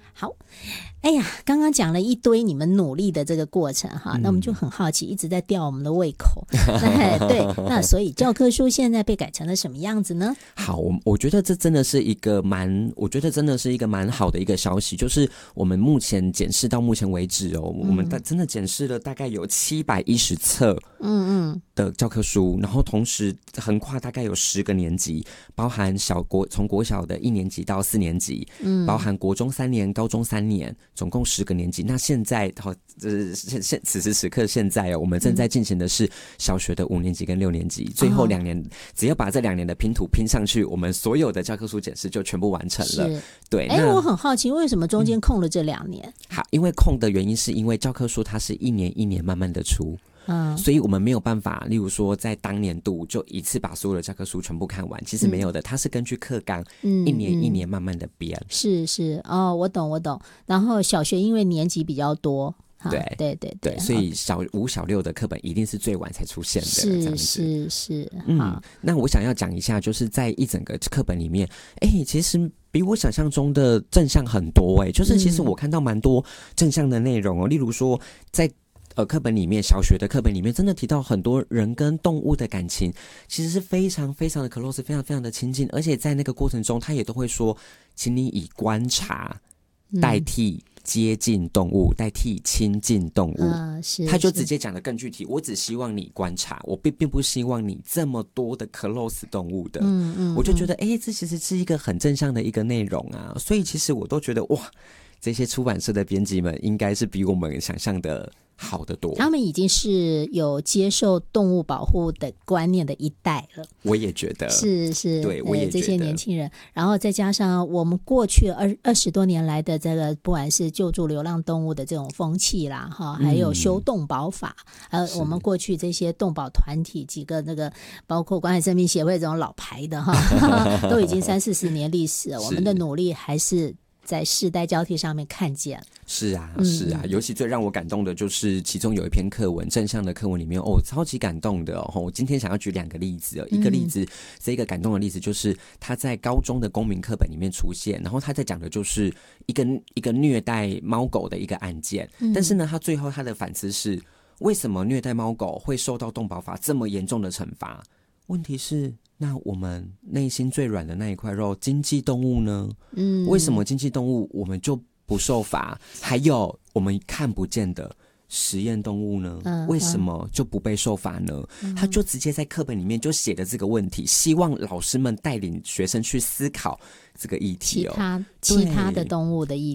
好，哎呀，刚刚讲了一堆你们努力的这个过程哈，那我们就很好奇，一直在吊我们的胃口。对，那所以教科书现在被改成了什么样子呢？ 好，我觉得这真的是一个我觉得真的是一个蛮好的一个消息，就是我们目前检视到目前为止我们真的检视了大概有710册的教科书，然后同时横跨大概有10个年级，包含从国小的1年级到4年级，包含国中3年、高中3年，总共10个年级。那现在此时此刻现在我们正在进行的是小学的5年级跟6年级，最后2年只要把这2年的拼图拼上去，我们所有的教科书检视就全部完成了。对， 我很好奇为什么中间空了这2年？ 好，因为空的原因是因为教科书它是一年一年慢慢的出。所以我们没有办法，例如说在当年度就一次把所有的教科书全部看完，其实没有的，它是根据课纲一年一年慢慢的编。 是我懂。然后小学因为年级比较多，对， 所以小5、小6的课本一定是最晚才出现的， 是。 那我想要讲一下，就是在一整个课本里面，其实比我想象中的正向很多就是其实我看到蛮多正向的内容例如说在课本里面，小学的课本里面真的提到很多人跟动物的感情其实是非常非常的 close， 非常非常的亲近，而且在那个过程中他也都会说请你以观察代替接近动物，代替亲近动物，他就直接讲得更具体，我只希望你观察，我并不希望你这么多的 close 动物的。我就觉得这其实是一个很正向的一个内容啊，所以其实我都觉得哇，这些出版社的编辑们应该是比我们想象的好得多， 他们已经是有接受动物保护的观念的一代了。 我也觉得是， 对，我也觉得这些年轻人，然后再加上我们过去20多年来的这个不管是救助流浪动物的这种风气啦还有修动保法，我们过去这些动保团体几个那个包括关爱生命协会这种老牌的都已经30-40年历史了，我们的努力还是在世代交替上面看见。 是啊，尤其最让我感动的就是其中有一篇课文，正向的课文里面超级感动的我今天想要举2个例子一个例子，这个感动的例子就是他在高中的公民课本里面出现，然后他在讲的就是一个虐待猫狗的一个案件，但是呢他最后他的反思是为什么虐待猫狗会受到动保法这么严重的惩罚，问题是那我们内心最软的那一块肉经济动物呢？为什么经济动物我们就不受罚？还有我们看不见的实验动物呢？为什么就不被受罚呢？他就直接在课本里面就写的这个问题，希望老师们带领学生去思考这个议题其他的动物的议题。